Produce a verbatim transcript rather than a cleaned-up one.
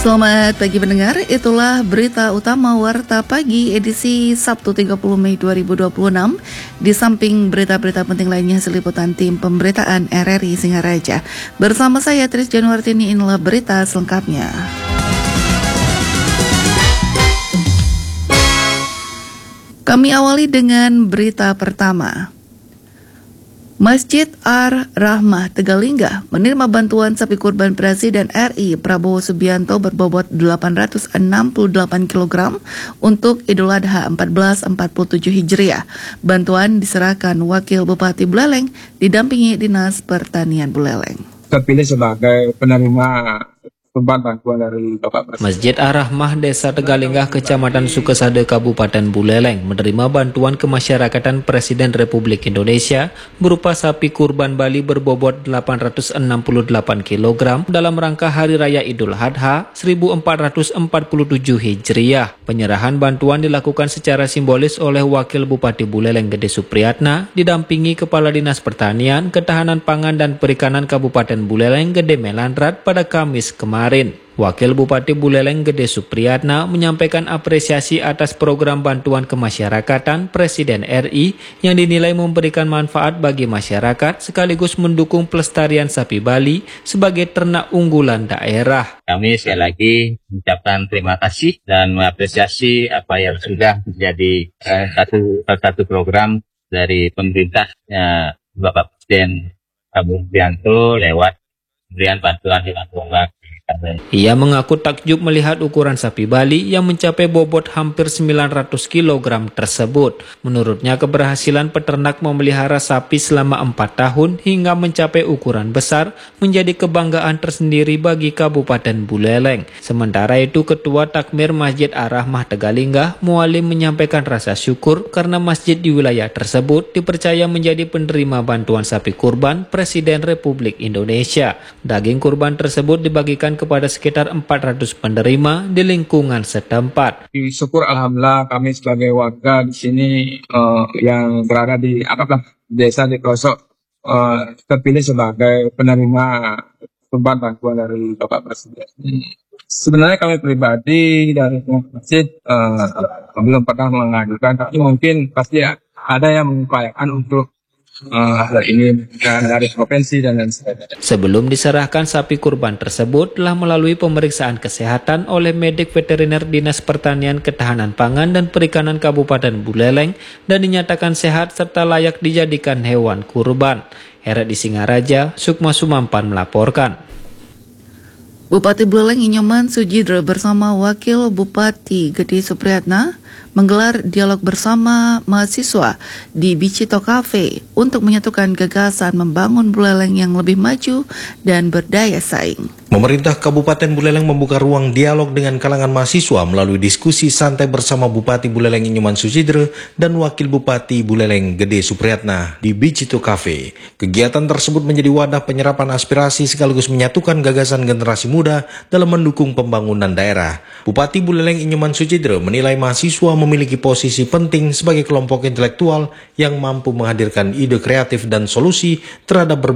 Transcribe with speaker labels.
Speaker 1: Selamat pagi pendengar, itulah berita utama Warta Pagi edisi Sabtu tiga puluh Mei dua ribu dua puluh enam. Di samping berita-berita penting lainnya seliputan tim pemberitaan R R I Singaraja. Bersama saya Tris Januartini, inilah berita selengkapnya. Kami awali dengan berita pertama. Masjid Ar-Rahmah Tegalingga menerima bantuan sapi kurban Presiden R I Prabowo Subianto berbobot delapan ratus enam puluh delapan kilogram untuk Idul Adha seribu empat ratus empat puluh tujuh Hijriah. Bantuan diserahkan Wakil Bupati Buleleng didampingi Dinas Pertanian Buleleng.
Speaker 2: Terpilih sebagai penerima kurban bantuan dari Bapak Presiden.
Speaker 3: Masjid Ar-Rahmah Desa Tegalingga, Kecamatan Sukesade, Kabupaten Buleleng menerima bantuan kemasyarakatan Presiden Republik Indonesia berupa sapi kurban Bali berbobot delapan ratus enam puluh delapan kilogram dalam rangka Hari Raya Idul Adha seribu empat ratus empat puluh tujuh Hijriah. Penyerahan bantuan dilakukan secara simbolis oleh Wakil Bupati Buleleng Gede Supriyatna didampingi Kepala Dinas Pertanian, Ketahanan Pangan dan Perikanan Kabupaten Buleleng Gede Melandrat pada Kamis kemarin. Wakil Bupati Buleleng Gede Supriyatna menyampaikan apresiasi atas program bantuan kemasyarakatan Presiden R I yang dinilai memberikan manfaat bagi masyarakat sekaligus mendukung pelestarian sapi Bali sebagai ternak unggulan daerah.
Speaker 4: Kami sekali lagi mengucapkan terima kasih dan mengapresiasi apa yang sudah menjadi eh, satu satu program dari pemerintah eh, Bapak Presiden Prabowo Subianto lewat pemberian bantuan dengan program.
Speaker 3: Ia mengaku takjub melihat ukuran sapi Bali yang mencapai bobot hampir sembilan ratus kilogram tersebut. Menurutnya keberhasilan peternak memelihara sapi selama empat tahun hingga mencapai ukuran besar menjadi kebanggaan tersendiri bagi Kabupaten Buleleng. Sementara itu Ketua Takmir Masjid Ar-Rahmah Tegalingga, Mualim, menyampaikan rasa syukur karena masjid di wilayah tersebut dipercaya menjadi penerima bantuan sapi kurban Presiden Republik Indonesia. Daging kurban tersebut dibagikan kepada sekitar empat ratus penerima di lingkungan setempat.
Speaker 2: Syukur alhamdulillah kami sebagai warga di sini uh, yang berada di apa desa di pelosok uh, terpilih sebagai penerima kurban bantuan dari Bapak Presiden. Hmm. Sebenarnya kami pribadi dari masjid uh, belum pernah mengajukan, tapi mungkin pasti ada yang mengupayakan untuk Uh, ini dari provinsi dan lain sebagainya.
Speaker 3: Sebelum diserahkan, sapi kurban tersebut telah melalui pemeriksaan kesehatan oleh medik veteriner Dinas Pertanian, Ketahanan Pangan dan Perikanan Kabupaten Buleleng dan dinyatakan sehat serta layak dijadikan hewan kurban. R R I Singaraja, Sukma Sumampan melaporkan.
Speaker 1: Bupati Buleleng Inyoman Sujidro bersama Wakil Bupati Gede Supriyatna menggelar dialog bersama mahasiswa di Bicito Cafe untuk menyatukan gagasan membangun Buleleng yang lebih maju dan berdaya saing.
Speaker 5: Pemerintah Kabupaten Buleleng membuka ruang dialog dengan kalangan mahasiswa melalui diskusi santai bersama Bupati Buleleng Inyoman Sujidro dan Wakil Bupati Buleleng Gede Supriyatna di Bicito Cafe. Kegiatan tersebut menjadi wadah penyerapan aspirasi sekaligus menyatukan gagasan generasi muda dalam mendukung pembangunan daerah. Bupati Buleleng Inyoman Sujidro menilai mahasiswa memiliki posisi penting sebagai kelompok intelektual yang mampu menghadirkan ide kreatif dan solusi terhadap berbagai